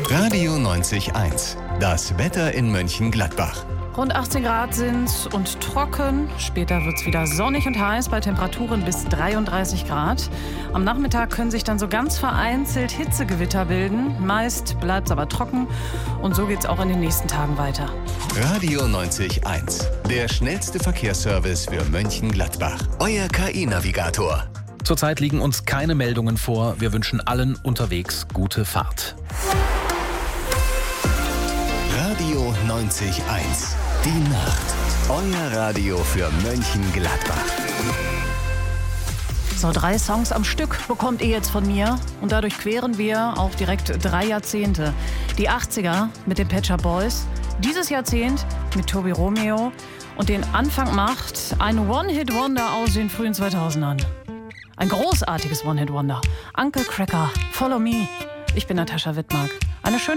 Radio 90.1. Das Wetter in Mönchengladbach. Rund 18 Grad sind's und trocken. Später wird's wieder sonnig und heiß bei Temperaturen bis 33 Grad. Am Nachmittag können sich dann so ganz vereinzelt Hitzegewitter bilden. Meist bleibt's aber trocken und so geht's auch in den nächsten Tagen weiter. Radio 90.1. Der schnellste Verkehrsservice für Mönchengladbach. Euer KI-Navigator. Zurzeit liegen uns keine Meldungen vor. Wir wünschen allen unterwegs gute Fahrt. Radio 90.1. Die Nacht. Euer Radio für Mönchengladbach. So, 3 Songs am Stück bekommt ihr jetzt von mir. Und dadurch queren wir auch direkt 3 Jahrzehnte. Die 80er mit den Pet Shop Boys. Dieses Jahrzehnt mit Tobi Romeo. Und den Anfang macht ein One-Hit-Wonder aus den frühen 2000ern. Ein großartiges One-Hit-Wonder. Uncle Cracker, Follow Me. Ich bin Natascha Wittmark. Eine schöne